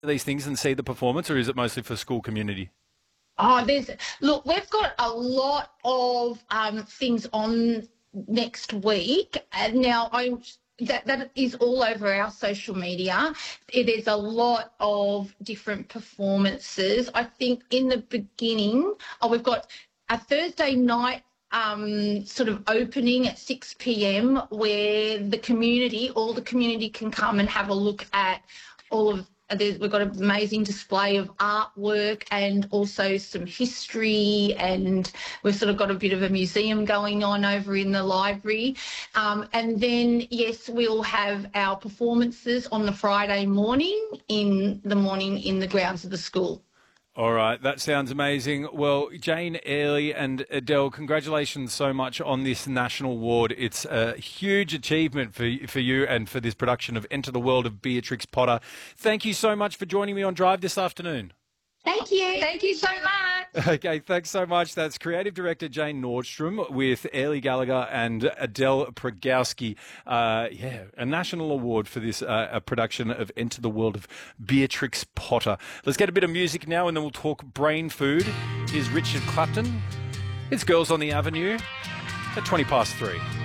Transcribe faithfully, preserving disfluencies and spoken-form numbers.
these things and see the performance, or is it mostly for school community? Oh, there's look, we've got a lot of um, things on next week, and now I that that is all over our social media. It is a lot of different performances. I think in the beginning, oh, we've got a Thursday night um, sort of opening at six p m where the community, all the community can come and have a look at all of there's, we've got an amazing display of artwork and also some history, and we've sort of got a bit of a museum going on over in the library. Um, and then, yes, we'll have our performances on the Friday morning in the morning in the grounds of the school. All right, that sounds amazing. Well, Jane Early and Adele, congratulations so much on this national award. It's a huge achievement for for you and for this production of Enter the World of Beatrix Potter. Thank you so much for joining me on Drive this afternoon. Thank you. Thank you so much. Okay, thanks so much. That's Creative Director Jane Nordstrom with Ailey Gallagher and Adele Progowski. Uh, yeah, a national award for this uh, a production of Enter the World of Beatrix Potter. Let's get a bit of music now and then we'll talk brain food. Here's Richard Clapton. It's Girls on the Avenue at twenty past three.